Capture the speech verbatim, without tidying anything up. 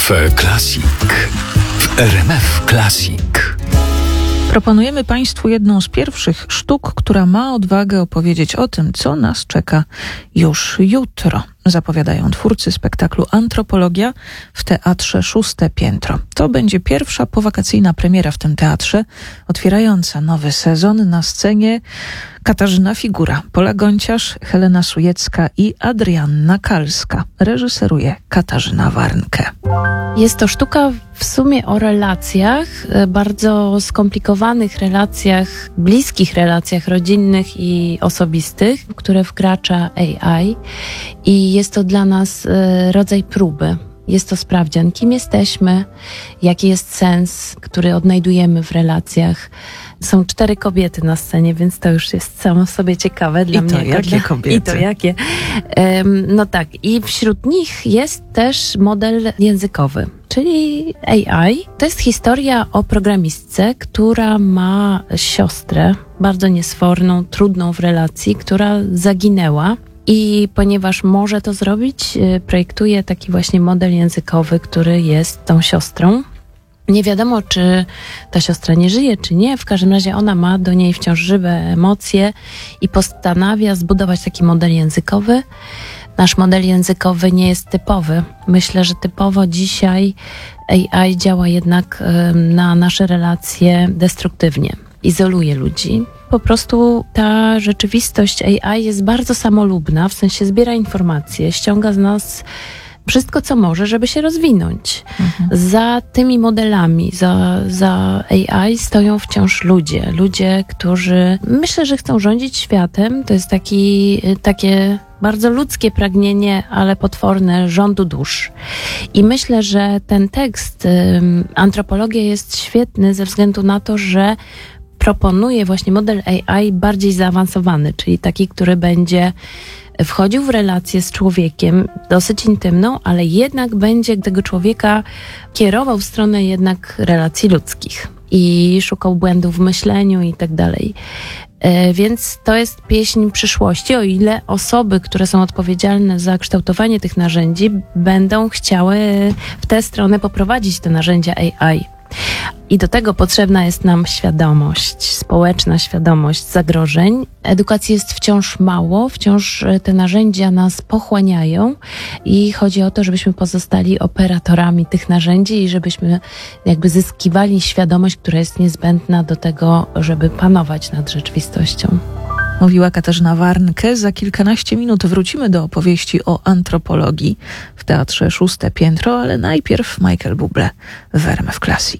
Cafe Classic w R M F Classic. Proponujemy Państwu jedną z pierwszych sztuk, która ma odwagę opowiedzieć o tym, co nas czeka już jutro. Zapowiadają twórcy spektaklu Antropologia w Teatrze Szóste Piętro. To będzie pierwsza powakacyjna premiera w tym teatrze, otwierająca nowy sezon. Na scenie Katarzyna Figura, Pola Gonciarz, Helena Sujecka i Adrianna Kalska. Reżyseruje Katarzyna Warnke. Jest to sztuka w sumie o relacjach, bardzo skomplikowanych relacjach, bliskich relacjach rodzinnych i osobistych, w które wkracza A I i jest to dla nas rodzaj próby. Jest to sprawdzian, kim jesteśmy, jaki jest sens, który odnajdujemy w relacjach. Są cztery kobiety na scenie, więc to już jest samo w sobie ciekawe dla I mnie. to jakie dla... kobiety? I to jakie. Um, no tak, i wśród nich jest też model językowy, czyli A I. To jest historia o programistce, która ma siostrę, bardzo niesforną, trudną w relacji, która zaginęła. I ponieważ może to zrobić, projektuje taki właśnie model językowy, który jest tą siostrą. Nie wiadomo, czy ta siostra nie żyje, czy nie. W każdym razie ona ma do niej wciąż żywe emocje i postanawia zbudować taki model językowy. Nasz model językowy nie jest typowy. Myślę, że typowo dzisiaj A I działa jednak na nasze relacje destruktywnie. Izoluje ludzi. Po prostu ta rzeczywistość A I jest bardzo samolubna, w sensie zbiera informacje, ściąga z nas wszystko, co może, żeby się rozwinąć. Mhm. Za tymi modelami, za, za A I stoją wciąż ludzie. Ludzie, którzy myślę, że chcą rządzić światem. To jest taki, takie bardzo ludzkie pragnienie, ale potworne rządu dusz. I myślę, że ten tekst, um, Antropologia, jest świetny ze względu na to, że proponuje właśnie model A I bardziej zaawansowany, czyli taki, który będzie wchodził w relację z człowiekiem, dosyć intymną, ale jednak będzie tego człowieka kierował w stronę jednak relacji ludzkich i szukał błędów w myśleniu i tak dalej. Więc to jest pieśń przyszłości, o ile osoby, które są odpowiedzialne za kształtowanie tych narzędzi, będą chciały w tę stronę poprowadzić te narzędzia A I. I do tego potrzebna jest nam świadomość, społeczna świadomość zagrożeń. Edukacji jest wciąż mało, wciąż te narzędzia nas pochłaniają i chodzi o to, żebyśmy pozostali operatorami tych narzędzi i żebyśmy jakby zyskiwali świadomość, która jest niezbędna do tego, żeby panować nad rzeczywistością. Mówiła Katarzyna Warnke. Za kilkanaście minut wrócimy do opowieści o antropologii w Teatrze Szóste Piętro, ale najpierw Michael Bublé w R M F Classic.